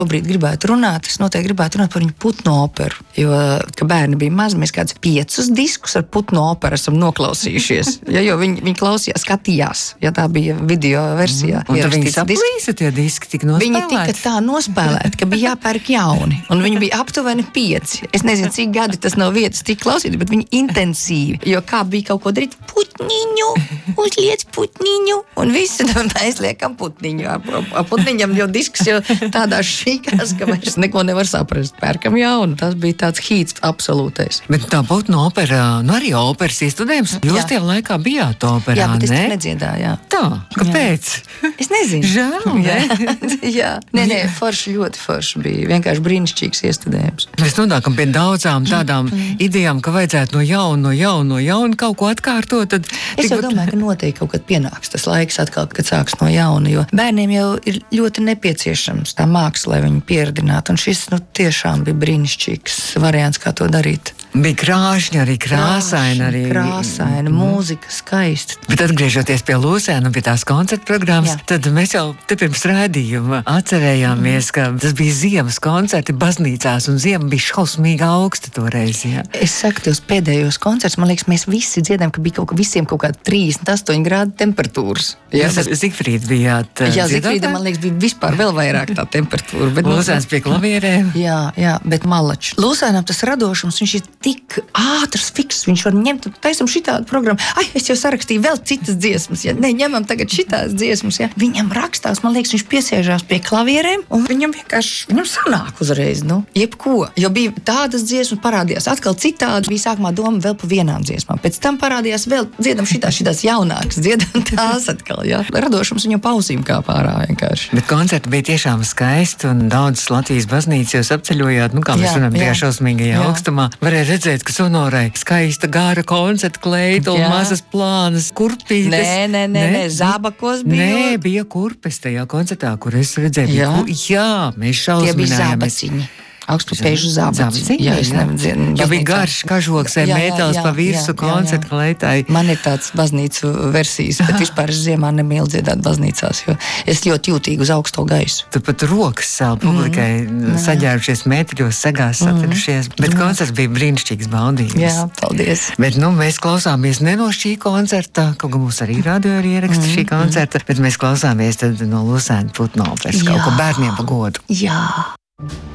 Šobrīd gribētu runāt, es noteikti gribētu runāt par viņu putnu operu, jo, ka bērni bija mazi, mēs kādus 5 diskus ar putnu operu esam noklausījušies, jo viņi klausījās, skatījās, ja tā bija video versijā. Un tad viņi saplīsa tie diski tik nospēlēti? Viņi tika tā nospēlēti, ka bija jāpērk jauni, un viņi bija aptuveni 5. Es nezinu, cik gadi tas nav vietas tik klausīti, bet viņi intensīvi, jo kā bija kaut ko darīt, putniņu, uzliec putniņu, un visi mēs liekam putniņu, putniņam jau disks jau tādā šīkās, ka vairs neko nevar saprast. Pērkam jaunu. Tas bija tāds hīts absolūtais. Bet tā putnu opera, arī operas iestudējums. Jūs tie laikā bijāt operā, jā, bet es ne? tur nedziedāju, jā. Tā, kāpēc? Es nezinu. Žēl, ne? Jā. Nē, forši, ļoti forši bija. Vienkārši brīnišķīgs iestudējums. Mēs nonākam pie daudzām tādām idejām, ka vajadzētu no jauna kaut ko atkārtot. Tad es jau domāju, ka noteikti kaut kad pienāks tas laiks atkal, kad sāks no jauna, jo bērniem jau ir ļoti nepieciešams tā māksla, lai viņi pieredinātu. Un šis tiešām bija brīnišķīgs variants, kā to darīt. Bija krāšņi, arī krāsaini. Krāsaini, mūzika skaista. Bet atgriežoties pie Lūsēna un pie tās koncerta programmas, tad mēs jau te pirms raidījuma atcerējāmies, ka tas bija ziemas koncerti baznīcās, un ziema bija šausmīgi augsta toreiz. Jā. Es saku, tos pēdējos koncerts, man liekas, mēs visi dziedām, ka bija visiem kaut kāda 38 grādu temperatūras. Jūs ar Zigfrīdu bijāt jā, Zigfrīda, man liekas, bija vispār vēl vairāk tā temperatūra. Bet, Lūsēns pie klavierēm. Jā, bet malačs. Lūsēnam tas radošums, viņš ir tik ātrs, fiks, viņš var ņemt, taisam šitādu programmu. Es jau sarakstīju vēl citas dziesmas, ja ņemam tagad šitās dziesmas, ja. Viņam rakstās, man liekas, viņš piesēžās pie klavierēm, un viņam sanāk uzreiz, jebko. Jo bija tādas dziesmas, parādījās atkal citādi, bija sākumā doma vēl pa vienām dziesmām, pēc tam parādījās vēl dziedam šitās jaunākas, dziedam tās atkal, ja. Radošums viņam pausīm kā pārā vienkārši. Bet koncerti bija tiešām skaisti, un daudzas Latvijas baznīcas jūs apceļojāt, kā mēs runājam, tajā šausmīgajā augstumā. Varēja redzēt, ka Sonorai skaista gāra koncerta kleita un mazas plānas kurpītes. Nē, zābakos bija. Nē, bija kurpes tajā koncertā, kur es redzēju. Jā, mēs šausminājāmies. Tie bija zābaciņi. Augstupēžu zābaciņi. Jā, es nezinu. Jo bija garš kažoks ar metāls pa virsu koncerta kleitai. Man ir tāds baznīcu versijas, bet vispār es ziemā nemīlu dziedāt baznīcās, jo es ļoti jūtīgi uz augsto gaisu. Tu pat rokas sāli publikai saģērbušies metrios, segās satrinušies, bet koncerts bija brīnišķīgs baudījums. Jā, paldies. Bet mēs klausāmies ne no šī koncerta, kaut kā mums arī radio ir ieraksta šī koncerta, bet mēs klausāmies tad no Lūsēna putnu operas, kaut ko bērniem pa godu. Jā.